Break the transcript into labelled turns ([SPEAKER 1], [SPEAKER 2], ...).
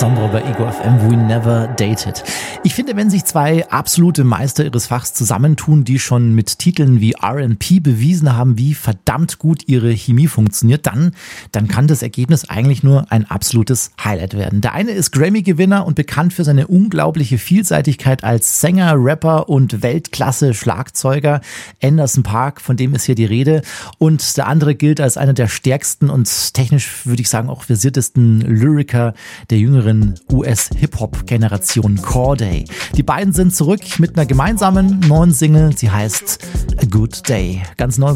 [SPEAKER 1] Sandro bei Ego FM, We Never Dated. Ich finde, wenn sich zwei absolute Meister ihres Fachs zusammentun, die schon mit Titeln wie R&P bewiesen haben, wie verdammt gut ihre Chemie funktioniert, dann kann das Ergebnis eigentlich nur ein absolutes Highlight werden. Der eine ist Grammy-Gewinner und bekannt für seine unglaubliche Vielseitigkeit als Sänger, Rapper und Weltklasse-Schlagzeuger. Anderson .Paak, von dem ist hier die Rede. Und der andere gilt als einer der stärksten und technisch, würde ich sagen, auch versiertesten Lyriker der jüngeren US-Hip-Hop-Generation, Cordae. Die beiden sind zurück mit einer gemeinsamen neuen Single. Sie heißt A Good Day. Ganz neu